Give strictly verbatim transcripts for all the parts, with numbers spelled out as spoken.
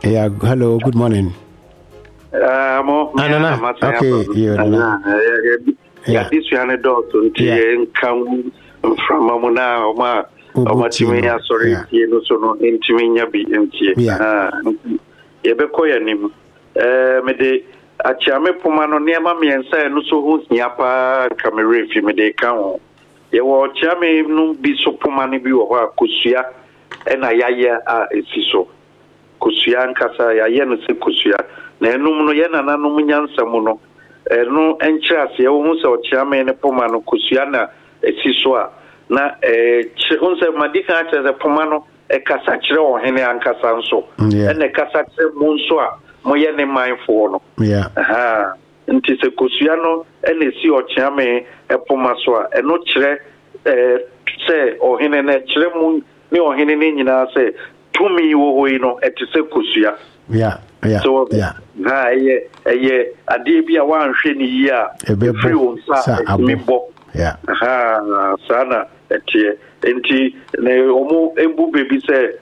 Yeah, hello, good morning. Uh, mo, ah, no, no. Okay, yeah, no, no. Yeah, this one a dot until come from Mamuna, Oma, Oma Timia, sorry, you know, so no, Intimia be empty. Yeah, Yebekoyanim. Uh, me de Achame Pumano near Mammy and say, no, so who's Niapa, Camere, if you may de count. You were Chame, no be so Pumani be or Kusia, and Ayaya are a siso. Kusia and Kasa, Ayan, say Kusia. Na enum no ye nana no nyansa mu no eno enkyerase ye wo so chiame ne poma no kusua na esiso a na eh unse madika cha ze poma no e kasa kire o hene ankasa nso ene kasa kire mu nso a mo ye ne mindful no yeah aha nti se kusua no ene si o chiame e poma so a eno kire eh se o hene na kire mu ni o hene ni nyina se tumi wo hoi no etise kusua yeah yeah so yeah na eye eye ade bia wan hwe ni yi a free on sa mi bo yeah ha sana etie enti ne omo embu bebi se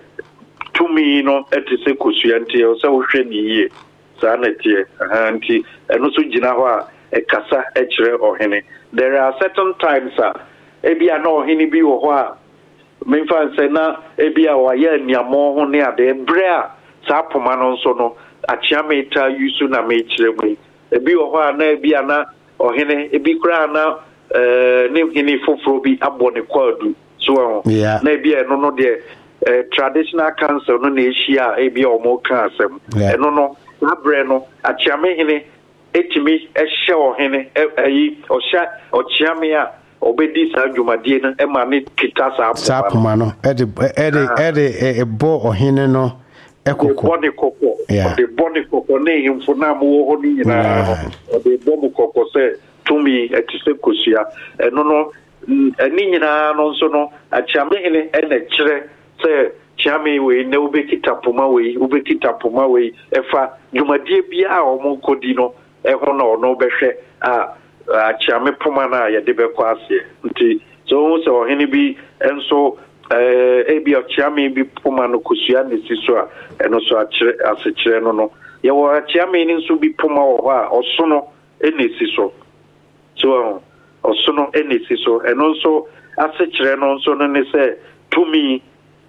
tumi no etise kosua enti o se wo hwe ni yi sana etie ha enti eno so gina ho a e kasa e kire ohene. There are certain times a e bia na ohene bi wo ho a memfa se na e bia wa ya niamo ho ne ade bre a sa poma no so no achiame ta yusu na me kiremu ebi wo ha na ebi ana ohene ebi kura na eh ne hini foforo bi abone kwadu so na ebi eno no de traditional council no na ehia ebi omo ka asem eno no abre no achiame hini etimi ehye ohene ayi ohya ochiame a obedi sa dwumadie no e ma ne kita sa sa poma no e de e de e de e bo ohene no ekoko body koko the body koko ne himfo na mo ho ni nyina the bomu koko se tumi etise kosia eno no ani nyina no nso no achiame hene ene kire se chiame we ne ubekita poma we ubekita poma we efa dwumadie bia o mo kodi no e ho na ono behwe a achiame poma na ye de bekọ ase nti so so hene bi enso eh ebi achiame bi poma no kusua ne siso a eno so akire asechire no no ye wo achiame ni nso bi poma wo ha oso no ene siso so oso no ene siso eno so asechire no nso no ne se to me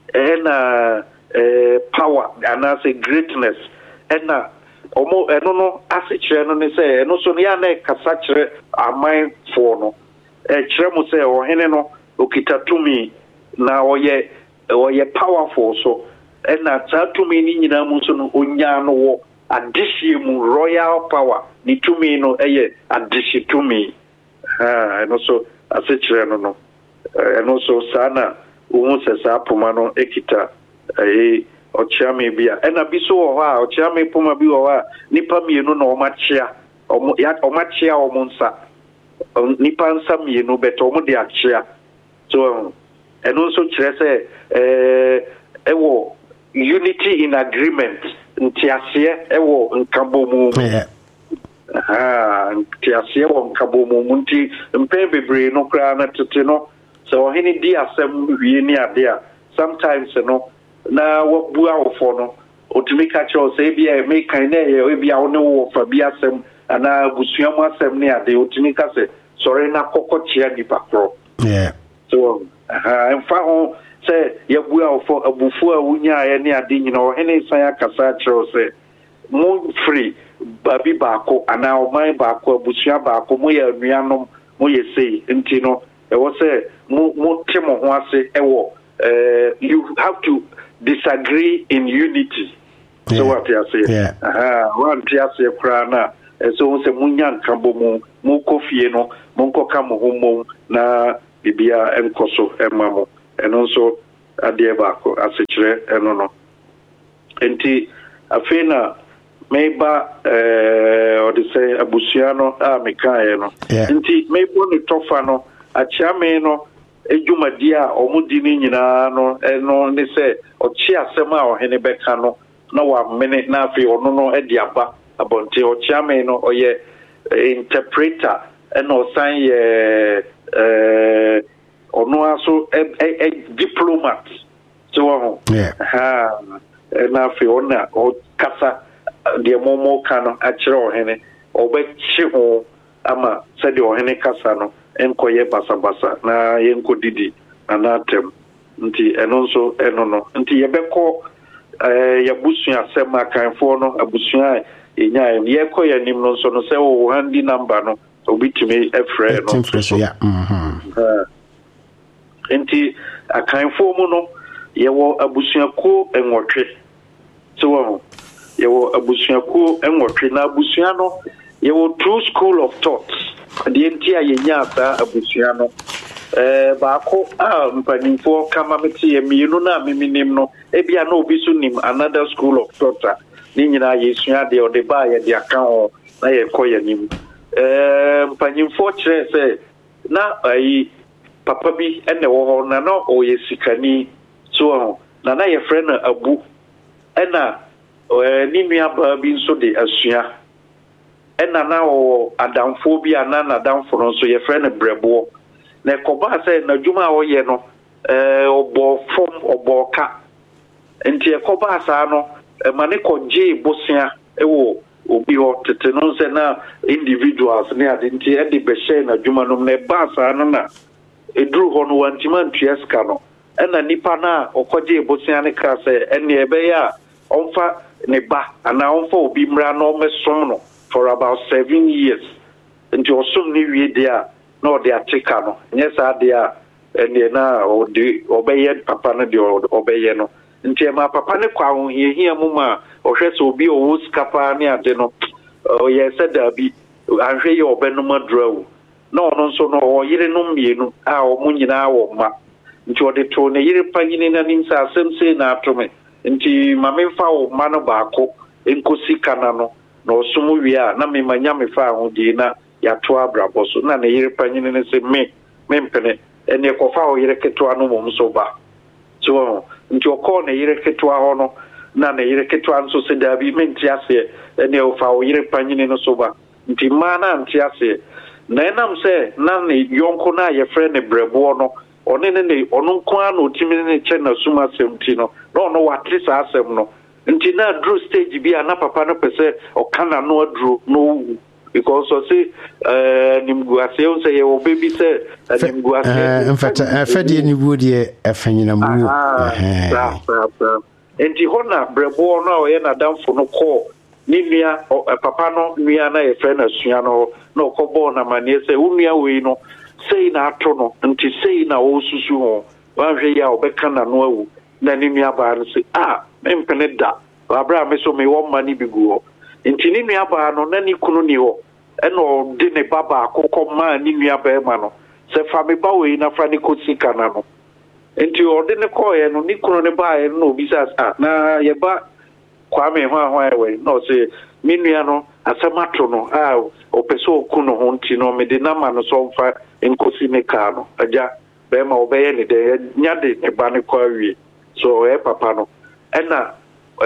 ena eh power and as a greatness ena omo eno no asechire no ne se eno so ya na kasa kire aman fo no e kire mo se o hene no okita to me na oye oye powerful so ena tatumi ni nyina mu so no onya no wo adihie mu royal power ni tumi no eye adihie tumi ha eno so asechire no no eno so sana umu se sa poma no ekita eh ochiame bia ena biso wo ha ochiame poma bi wo ha nipa mienu na omachia omo ya omachia omunsa nipa nsa mienu beto omo de achia so and also say eh ewo unity in agreement ntiasie ewo nkabomu ah ntiasie wo nkabomu nti mpe bebre no kra na tete no so hini di asem wie ni ade a sometimes no na wo bua wo fo no otumika cho say bia me kan na ye bia wo ne wo fa bia asem ana busuamu asem ni ade otumika say sorry na kokochia di pakro yeah so aha en fa ho se yabua ofo abufu a wunya ya ni ade nyina o hene san akasa kire se mo free babi baako ana o man baako abusua baako mo ya nuanom mo ye sei enti no e wo se mo mo temo ho ase e wo eh you have to disagree in unity so yeah. What you say yeah. aha one tia se kra na so wo se munya nkambo mo mo kofie no mo nkoka mo homo na bibia enkoso emamo eno so ade baako asechire eno no enti afena meba eh odise abusuano a mekae no enti mebo ne tofa no achiame no ejumadi a omudi ni nyina no eno ne se ochi asem a ohene beka no na wa mene na afi ono no edi aba abonte ochiame no oye interpreter eno san ye eh ono aso a diplomat so yeah ha na fe ona o kasa de momo kano a kire ohene obechi ho ama se de ohene kasa no enkoye basa basa na yenkodidi na atem nti eno nso eno no nti yebekọ eh yabusua asem akanfo no abusua enya ye kọ ya nim no nso no se wo handi number no obitimi efre no ya mhm nti akanfo mu no yewo abusuako enwotwe so yewo abusuako enwotwe na abusua no yewo true school of thought de nti ayenya asa abusua no eh baako a mpanimfo kama meti emienu na meminim no ebia na obi so nim another school of thought ni nyina yesua de ode ba ye de aka ho na ye koya nim eh mpanimfo kire se na ayi papa bi ene wo ho na no o yesikani so na na ye friend abu ena eh ni nua ba bi nso de asua ena na o adamfo bi ana na adamfo no so ye friend brebo na koba se na djuma o ye no eh obo fom obo ka enti e koba sa no e mane konje bosia ewo obi ho tete no se na individuals ne ade enti e de be share na djuma no na ba sa no na edru ho no wantima ntueska no e na nipa na okoje bosia ne ka se ene ebe ya onfa ne ba ana onfa obi mra no mesom no for about seven years enti osum ni wie dia no de atika no nyesa de a ene na o de obeye papa no de obeye no nti ma papa ne kwa ho hiehia mu ma o hwese obi o wo skapa ne ade no o ye da bi anhwe ye obenu madrawu no no nso no o yire no mienu a o mu nyina wo ma nti o de to ne yire panyine na nim sa asem sei na atome nti ma me fa o ma no baako enkosi kana no na osumu wi a na me manya me fa ho di na ya to abrabo so na ne yire panyine ne se me me mpene ene kofa o yire ketoa no mom so ba so nti okọ ne yire ketoa ho no na ne yire ketoa nso se da bi menti ase ene ofa o yire panyine no so ba nti ma na nti ase na enam se na ne yonko na ye frɛ ne brebo no one ne ne ono nko a no timi ne che na suma semti no no no wate sa asem no nti na drew stage bi a na papa no pese o kana no adru no because so say eh nimguase o say o baby say nimguase eh in fact afade ni budi e afanyina mu eh enti hona brebo no o ye na damfo no call ni nua papa no nua na ye friend asua no no kobo na mane say unua we no sei na ato no nti sei na o susu ho wa hwe ya obeka na no awu na ni nua ba no say ah empene da abra me so me wo mani biguo nti ni nua ba no na ni kunu ni ho eno de ne baba akokọ ma ni nua ba ma no se fa me ba we na fra ni kosi kana no nti o de ne ko ye no ni kunu ne ba ye no bi sa ah na ye ba kwa me ho ho we no se mi nua no asamato no ah o peso kunu ho nti no me de na ma no so mfa enkosi ne ka no aja be ma obeye ne de nya de ne ba ne kwa wie so e papa no ena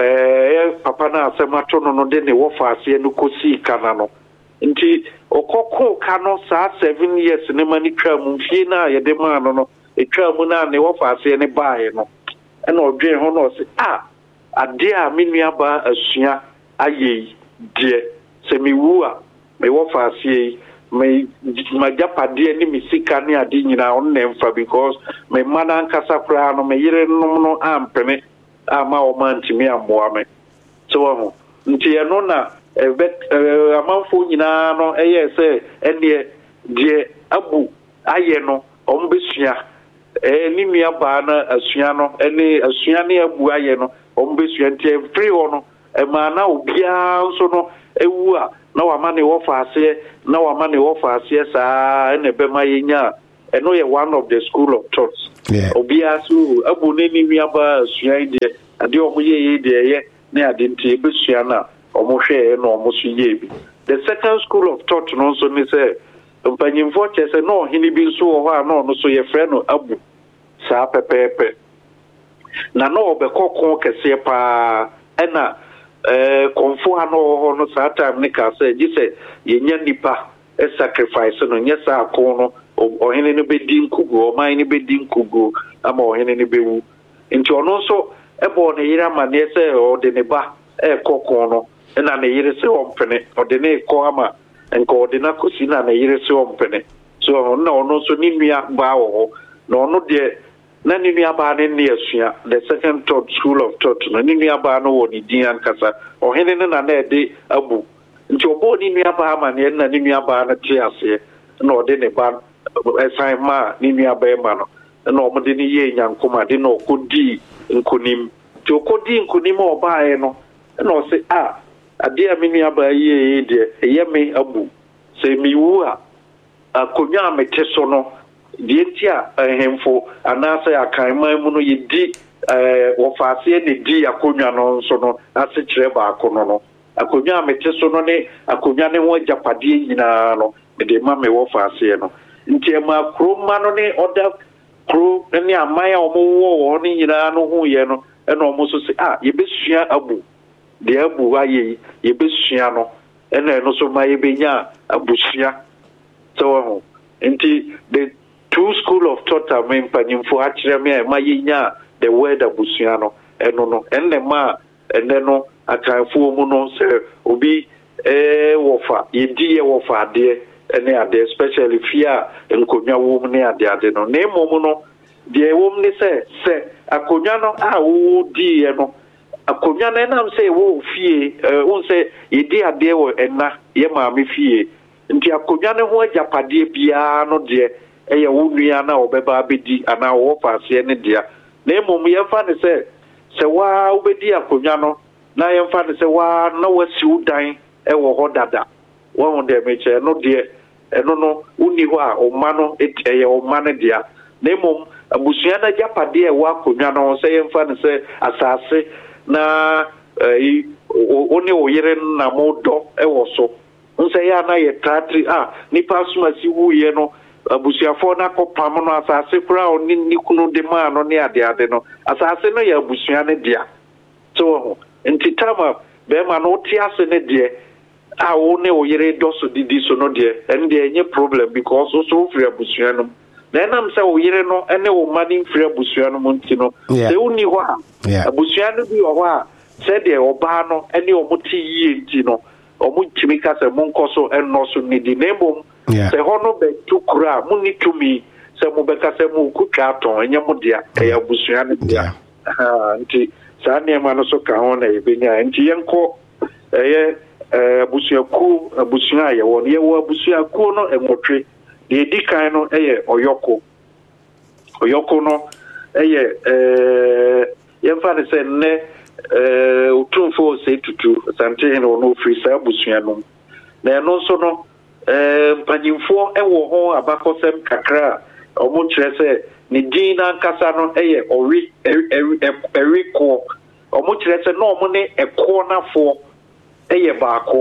eh papa na asemato no no de ne wo fa ase no kosi kana no nti okoko ka no sa seven years ne mani twa mu fie na ye de ma no no etwa mu na ne wo fa ase ne baaye no ena odwen ho no se ah ade a menua ba asua aye de se mi wu a me wo fa ase me majapade ni misika ne ade nyina on ne mfa because me mana nkasa kra no me yire no no ampene ama o mantimi amoa me so wo nti ye no na amanfo nyina no eye se ene de abu aye no ombesua eh ni nua ba na asua no ene asua ne abu aye no ombesua nti free ho no e ma na obia nso no ewu a na wa ma ne wo fa ase na wa ma ne wo fa ase saa ene be ma yenya eno ye one of the school of thoughts yeah obia so abu ne ni nua ba asua ide ade o mo ye ye de ye na ade nti e besua na o mo hwe no o mo so ye bi the second school of thought no so ni say mpanyimfo che say no hini bi so ho a no no so ye frɛ no abu saa pepepe na no obekokon kese pa ena eh konfo ano ho no saa time ne ka say ji say yenya nipa e sacrifice no nyesa akon no ohene no be din kugu o man ne be din kugu ama ohene ne be wu nti ono so ebo ne yira ma ne se o de ne ba e kokon no na ne yire se o mpene o de ne ko ama enko de na kosi na ne yire se o mpene so na ono so ni nua ba wo no ono de na ni nua ba ne ne asua the second thought school of thought na ni nua ba no wo ni din ankasa o hene ne na na de abu nti obo ni nua ba ma ne na ni nua ba na ti ase na o de ne ba esan ma ni nua ba ma no na o mo de ni ye nyankoma de na okodi nkunim ti okodi nkunim o ba e no na o se ah ade a me nua ba ye de eye me abu se mi wu a akonya meteso no die ntia ehemfo anase akanman mu no yedi eh wo faase ne di akonya no nso no ase kire ba akono no akonya meteso no ne akonya ne ho japade nyina no de ma me wo faase no ntia ma kroma no ne oda kro ne amaya omo wo wo ne nyina no hu ye no e no omo so se ah ye besua abu de abu wa ye ye besua no e na no so ma ye benya abusua so nti the two school of thought I mean panimfo akire me ma yenya the word abusua no eno no enne ma enne no akanfo mu no se obi eh wofa yedi ye wofa ade ene ade especially fia enkonwa wo mu ne ade ade no na emom no de wo mu ne se se akonwa no a wo di ye no akonwa na nam se wo fie won se yedi ade wo enna ye ma me fie nti akonwa ne ho ajapade bia no de eye wo nua na obeba abedi ana wo faase ne dia na emom ye fa ne se se wa obedi akonwa no na ye fa ne se wa na wasi udan e wo ho dada wo ho de meche no de eno no uni ho a o ma no eye o ma ne dia na emom abusua na japade e wa akonwa no se ye fa ne se asase na eh oni o yere na modo e wo so nse ya na ye tratri ah nipa suma si wuye no abusuafo na kopam no asase kura oni nikunu de ma no ne ade ade no asase no ya abusua ne dia so ntitama be ma no ti ase ne die a wo ne o yere doso didi so no die en de enye problem because so so free abusua no na nam se o yere no ene o mani free abusua no monti no se uni ho a abusua no bi o ho a se de oba no ene o muti yie nti no omu chimika se munkoso enoso nidi nembom se hono be tukura muni tumi se mu beka se mu kutwa aton enye mu dia e abusua ne dia ha nti sa ne ma no so ka ho na ebenya nti yenko eye abusua ku abusua ye won ye wo abusua ku no emotwe de dikan no eye oyoko oyoko no eye eh yemfa ne se ne eh utumfo se tutu sante no no free sa abusua no na no so no eh panimfo e wo ho abakosem kakra omo kire se ni din na nkasa no eye ori eri ko omo kire se no omo ne eko nafo eye baako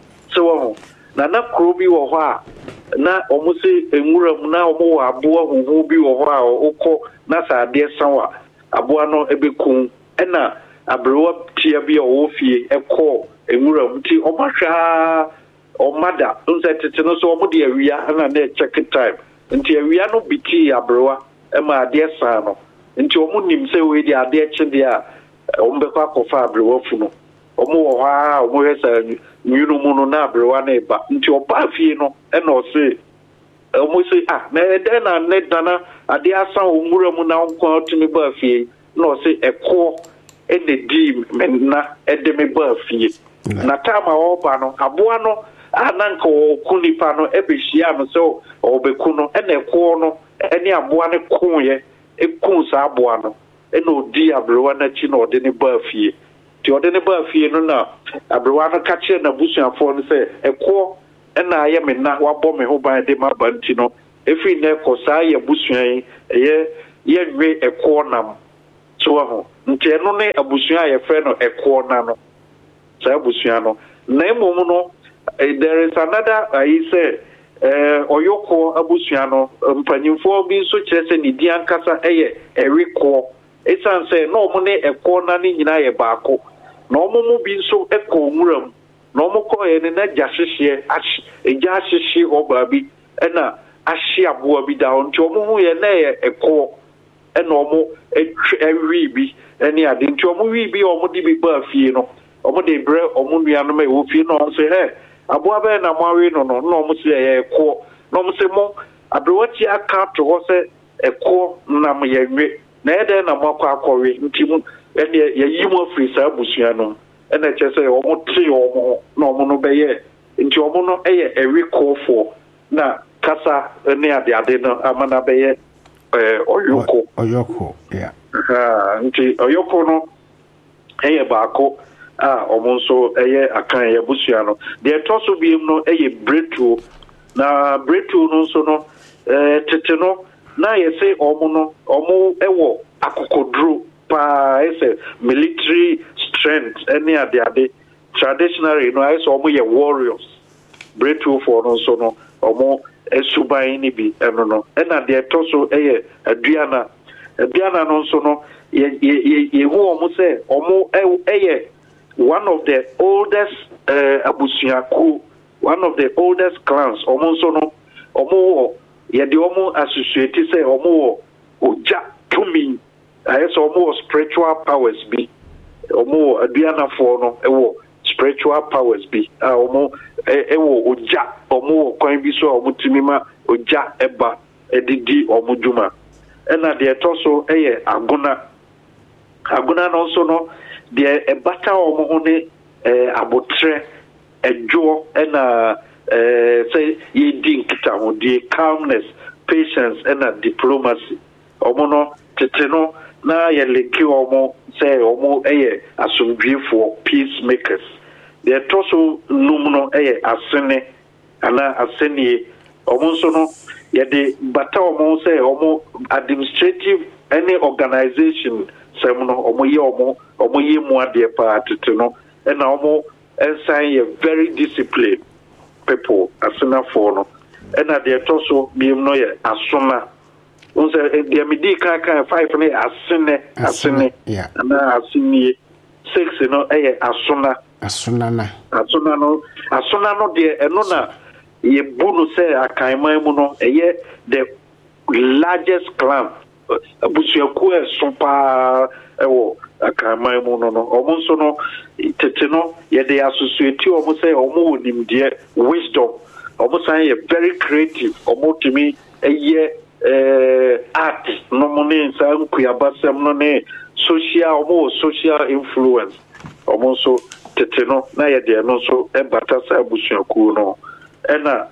so na na kro bi wo ho a na omo se enwuram na omo wo aboa huhu bi wo ho a okọ na sa ade sanwa aboa no ebekun ena abrewa tia bi o fie ekọ enwuram ti omahwa omada nse tete no so omode awia na na check time nti awia no biti abrewa e ma ade san no nti omunim se we di ade eche dia ombekwa kofa abrewa fu no omo wo ha omo hesa nyunu mu no na abrewa na eba nti oba fie no e na o se omo se ah na ede na ne dana ade asan onwuram na onko otumi ba fie na o se ekọ ene di menna edeme ba fie na tama oba no aboa no ananka okunipa no ebehia no so obeku no ene ko no ene aboa ne kunye ekun sa aboa no ene odi abrewa na chi no ode ne ba fie ti ode ne ba fie no na abrewa no ka che na busuafo no se eko ena aye menna wabọ me ho ban de ma banti no efi ne ko sa ye busuan ye ye nwe eko nam so ho nti eno ne abusua ye fe no eko na no sa abusua no na emom no there is another I say eh oyoko abusua no mpanyimfo bi so kire se ni di ankasa eye eriko esan se no mo ne eko na ni nyina ye baako na omo mu bi so eko nwuram na omo ko ye ne na jahihye achi eja ahihye oba bi na ahye aboa bi da nti omo hu ye na ye eko and omo every be any ade nti omo wi bi omo di bi ba fie no omo de bre omo nua no ma wo fie no say hey aboa be na mo awe no no no omo say e ko no omo say mo abrewachi aka to ho say e ko na mo ye nwe na e de na mo akọ akọwe nti mu ene ye yi mo free sa abusua no ene che say omo tri omo na omo no be ye nti omo no eye every call for na kasa ne ade ade no amana be ye eh oyoko oyoko yeah ah nti oyoko no eye baako ah omo nso eye akan eye busua no de toso biem no eye bretu na bretu no nso no eh tete no na ye say omo no omo ewo akokodro pa ese military strength any ade ade traditionally no I say omo ye warriors bretu for no so no omo esuban ni bi eno no na de toso eye aduana aduana no so no ye ye ye hu omo say omo eye one of the oldest uh, abusuaku one of the oldest clans omo so no omo ye de omo associate say omo oja tumi I say omo spiritual powers bi omo aduana for no ewo spiritual powers bi ah omo ewo oja omo kwan bi so omo timima oja eba edidi omo djuma ena de etoso eye aguna aguna no so no de ebata omo ho ne eh abotre edwo ena eh say ye din kita ho de calmness patience ena diplomacy omo no tete no na ye leki omo say omo eye asomdwefo peacemakers de toso numno eye asene ana asenie omo so no ye de bata omo say omo administrative any organization sem no omo ye omo omo ye mu ade pa tete no na omo ensign ye very disciplined people asena for no na de toso biem no ye asona unse de medi kan kan five ne asene asene na asenie six no eye asona asona na asona no asona no de eno na ye bunu say akanman mu no eye the largest clan abusuaku esopa ewo akanman mu no no omo so no tete no ye de associate omo say omo wonim de wisdom omo say ye very creative omo timi eye eh art no mo ne sa nkuyabasem no ne social omo social influence omo so tete no na ye de no so e batasa abusuaku no ena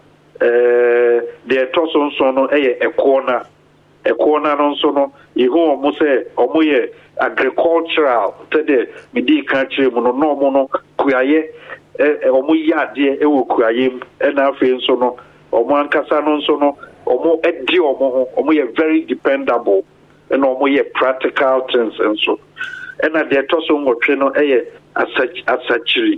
eh de toso nso no eye ekona ekona no nso no ihu omo se omo ye agricultural tede midi country mu no no omo no kuaye eh omo yade e wo kuaye ena afi nso no omo ankasa no nso no omo edi omo omo ye very dependable ena omo ye practical things nso ena de toso ngotwe no eye asach asachiri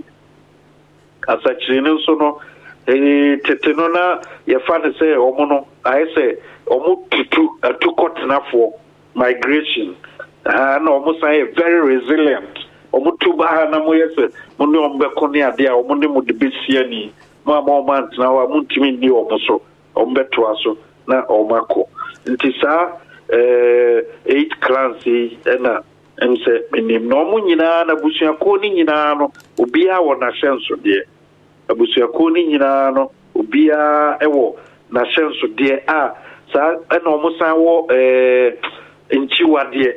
asachiri nso no eh tete no na ye fa ne say omo no I say omo tutu atukotenafo migration ah na omo say very resilient omo tuba na mo yes mo ne omo beko ne ade a omo ne mo de besia ni mo ma omo antna wa mo ntimi ni omo so omo beto aso na omo akọ nti sa eh eight clans na ense menim no omo nyina na busuako ni nyina no obia wo na hyenso de abusuako ni nyina no obia ewo na hyenso de a sa na omo san wo eh nchiwade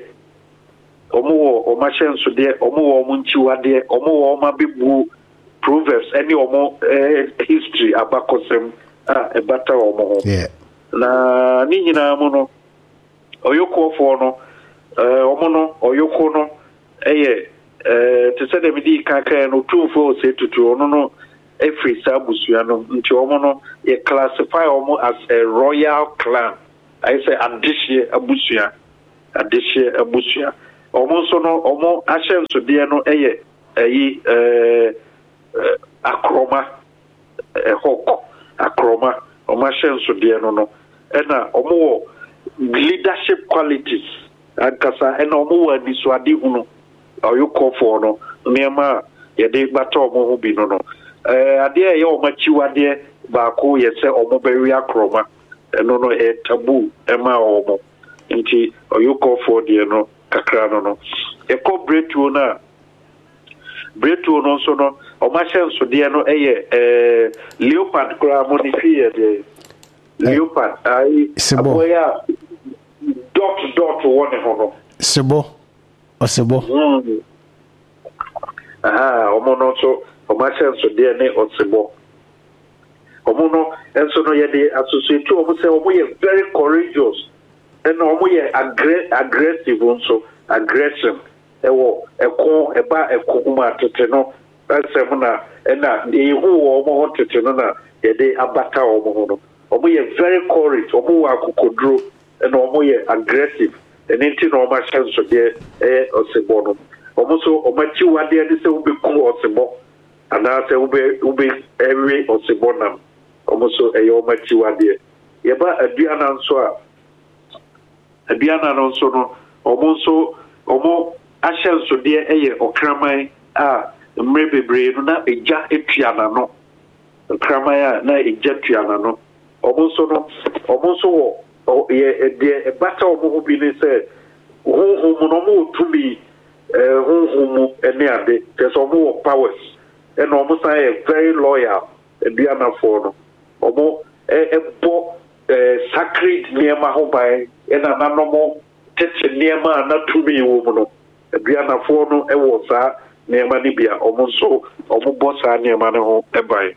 omo wo omo hyenso de omo wo omo nchiwade omo wo omo bebu proverbs any omo eh, history abakosem a ebata omo ho yeah na ni nyina mo no oyoko fo no eh omo no oyoko no eye eh te se de medi kaka no tufo se tutu ono no every sabusua no nti omo no ye classify omo as a royal clan I say adishie abusua adishie abusua omo so no omo ahyenso de no eye eyi eh akroma ehoko akroma omo ahyenso de no no ena omo wo leadership qualities ankasa ena omo wo adisuade hunu oyoko for no niema ye de bata omo ho bi no no eh ade ye omo chiwade ba ko ye se omo bewi akroma eno no e tabu ema omo nti oyuko for de no kakra no no e ko bretu na bretu no so no o ma hye so de no eye eh leopard kra mo ni fie de leopard ai aboya dot dot one ho no sebo osebo aha o mo no so o ma hye so de ne osebo o mo no enso no ye de associate o mo say o mo ye very courageous and o mo ye aggressive also aggression ewo eko eba eko ma tete no asem na na e hu o mo tete no na ye de abata o mo no o mo ye very courage o mo wa kokodro and o mo ye aggressive and enti no ma chance de eh osebo no o mo so o ma ti wade de se obe ku osebo ana se obe obe ewe osebo nam o mo so e yo ma ti wade ye ba aduana nso a aduana no nso no o mo so omo ahye so de eye okraman a mrebebre no na eja etuana no okraman a na eja tuana no omo so no omo so wo ye de bata omo ho bi ne se honhom no mo tumi eh honhom ene ade te so omo powers and omo say very loyal aduana for no omo e bo sacred niema ho bai ena nanomo tete niema na tumi wo mu no aduana fo no e wo sa niema ni bia omo so omo bo sa niema ne ho e bai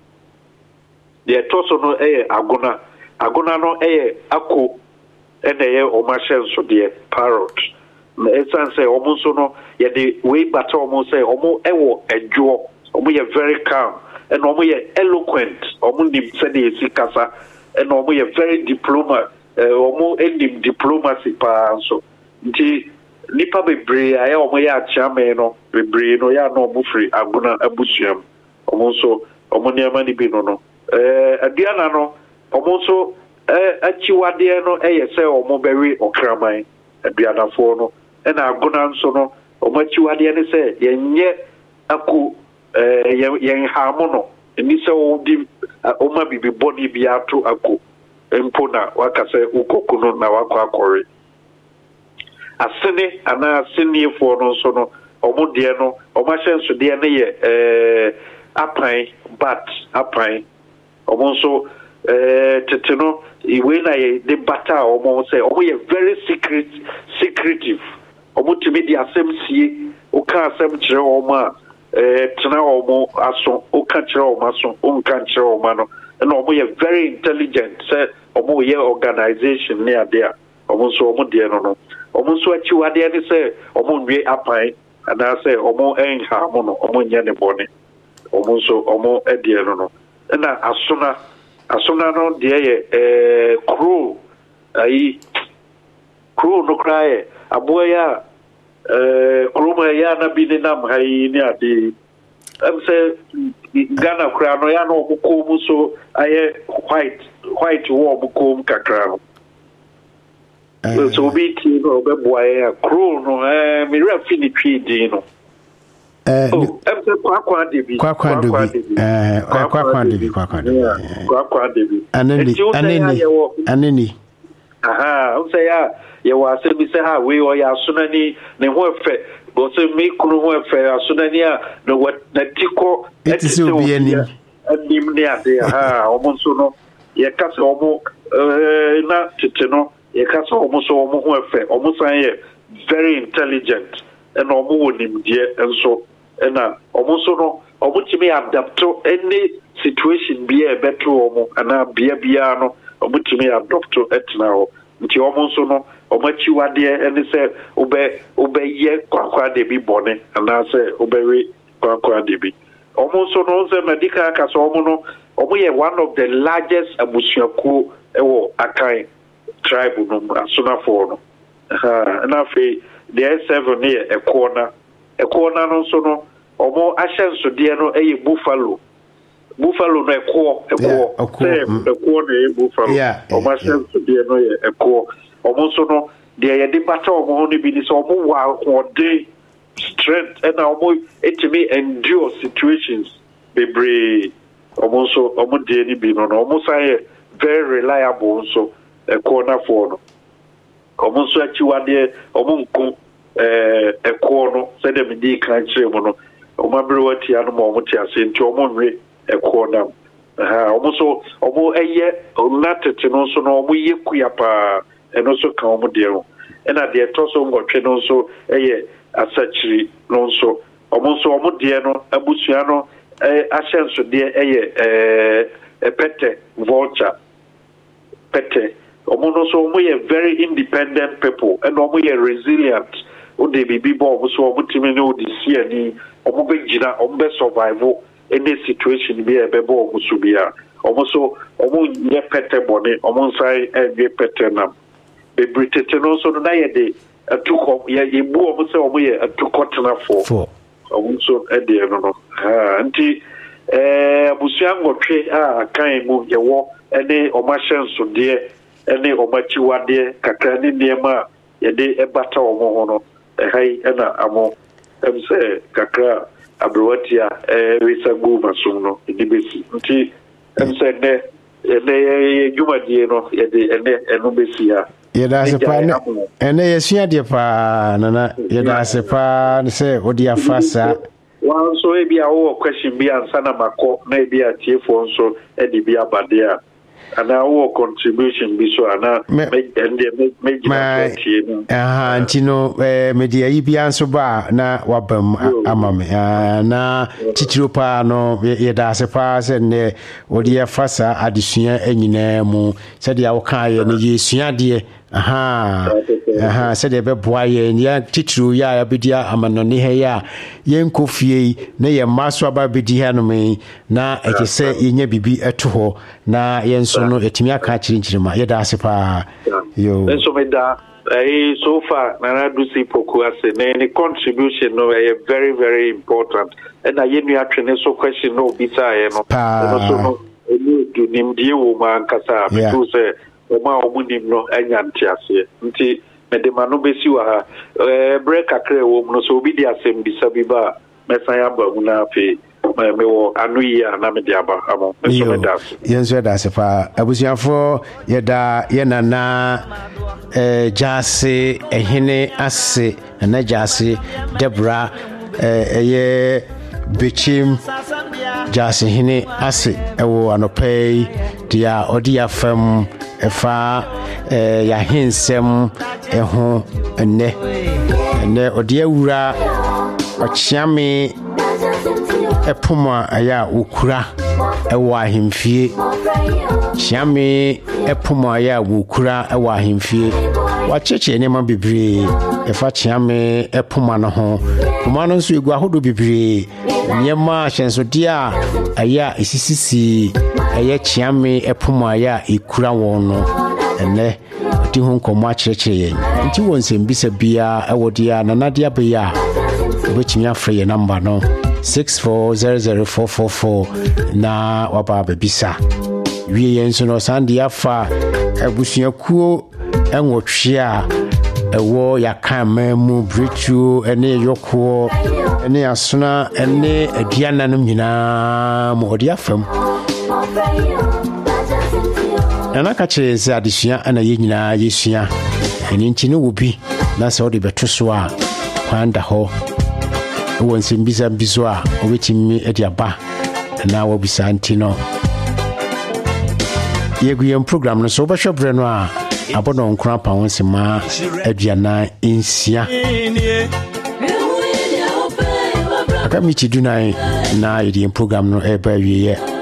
de toso no e agona agona no e ako ene ye omo hyenso de parrot na esan say omo so no ye de we bata omo say omo e wo edwo omo ye very calm and omo ye eloquent omo nim se de sikasa and omo ye very diplomat omo endim diplomacy pa so nti nipa bebre aya omo ya chiame no bebre no ya no omo free aguna abusuam omo so omo niama ni bi no no eh aduana no omo so eh achiwade no eye se omo bewe okraman aduana fo no na aguna nso no omo achiwade ne se yenye aku eh yen hamu no ni se odi oma bibi body bi ato aku empona wakase ukokuno na wakwa akore asene ana asene fo no so no omudie no omahyenso de ne ye eh apan bat apan omonso eh teteno iwe na ye de bata omo say omo ye very secret secretive omutimi di asem sie oka asem kire omo a eh tena omo aso oka kire omo aso onka kire omo no and omo ye very intelligent say omo ye organization near there omo so omo de no no omo so achiwade ne say omo nwe apan ana say omo enha mo no omo nya ne bone omo so omo e de no no na asona asona no de ye eh crew ai crew no krae aboya eh crew ma ya na bi ni nam hai ni ade am say Ghana kra no ya no ko mu so aye white white wo bu ko mu kakra no so bi ti no be boy crew no eh mi refi ni twi din no eh am say kwa kwa de bi kwa kwa de bi eh kwa kwa de bi kwa kwa de bi kwa kwa de bi aneni aneni aneni aha am say ya ye wa se bi se ha we o ya sunani ne ho efe bo se mi kunu ho efe asunani a no wat na tiko etise obi anim anim ne ade ha omo so no ye ka se omo eh na tete no ye ka se omo so omo ho efe omo san ye very intelligent and omo wonim die enso na omo so no omo timi adapt to any situation be e better omo ana bia bia no omo timi adopt to etna ho nti omo so no omo chiwade ene se obe obe ye kwakwa de bi bone ana se obewe kwakwa de bi omo so no se medical ka so omo no omo ye one of the largest abusuaku ewo akai tribe no asona for no ha na fe the seven here a corner a corner no so no omo ahyenso de no eye buffalo buffalo no ekwo ekwo same ekwo no buffalo omo ahyenso de no ye ekwo omo so no de ye de bata omo ho no bi ni so omo wa hode strength and omo etimi endure situations bebre omo so omo de ni bi no no omo say very reliable so ekwo na for no omo so achiwade omo nko eh eko no se dem di kan kire mo no omo abrewati anu mo omo ti ase nti omo nwe eko nam ha omo so omo eye onatete no so no omo ye kuya pa eno so kan omo de no ena de to so ngotwe no so eye asachiri no so omo so omo de no abusua no eh asenso de eye eh pete vulture pete omo no so omo ye very independent people and omo ye resilient o de bibi bo omo so omo timi ne o de si ani omo be gina omo be survive any situation be e be bo omo so bia omo so omo ye pete bone omo sai e ye pete nam be britete no so na ye de atuko ye ye bu omo se omo ye atuko tena fo omo so e de no no ha anti eh abusua ngotwe a kan mu ye wo ene omo hyenso de ene omachiwade kakra ni niema yede ebata omo hono ehai ena amo emse kakra abrowatia eh risagu masum no edibesi nti emse ne ene jumadie no yede ene eno besi ha yeda sepa ene yesua de pa nana yeda sepa se odi afasa wan so e bia wo question bia ansana mako na e bia tiefo nso e di bia badea ana wo contribution bi so ana me ende me me aha ntino eh media yi bia nso ba na wabam amame na titiro pa no ye da sepa se ne odi afasa adesua anyina mu se dia wo kan ye ne yesua de aha aha se de be boaye ya titiro ya ya bedia amanone he ya yenkofie na ye maso aba bedi ha no me na ekese yenya bibi eto ho na yenso no etimi aka chirinchirima ye da asepa yo enso me da eh so far na do see poku ase na any contribution no eh very very important and na yenu atwene so question no bisa ye no so no enu do nimdie wo ma nkasa because oma omunim no anya ntiase nti medema no besi wa ha eh break akre wo no so obi di asem bisa biba mesan ya ba mu na afi me wo anu ya na me di aba amo so me da yenso da sefa abusuafo ye da ye nana eh jase ehene ase na jase debra eh ye bichim jase hene ase ewo anopei dia odi afam efa eh ya hensem eho enne enne odi awura ochiame epoma aya ukura ewa ahemfie chiame epoma aya ukura ewa ahemfie wacheche ne ma bebre efa chiame epoma no ho poma no nso egu ahodo bebre nyema hyenso dia aya esisisi aya chiame epoma aya ikura won no ene ti hu nkomo akyerɛkyerɛ yen nti won sembisa bia ewodia nanadia bia obetimi afre ye number no six four zero zero four four four na waba bebisa wie yenso no sandi afa abusuakuo enwotwe a ewo yakan mamu brechu ene yoko ene asona ene aduana no nyina mo odi afam ana kache se adesua ana ye nyina yesua eni nti no wobi na se odi beto so a kwanda ho won simbisa biso a obetimi ediaba na wobisa nti no yeguyem program no so obehwe bre no a abono nkra pa won sima aduana insia aka mi chidunai na yedi program no eba wiye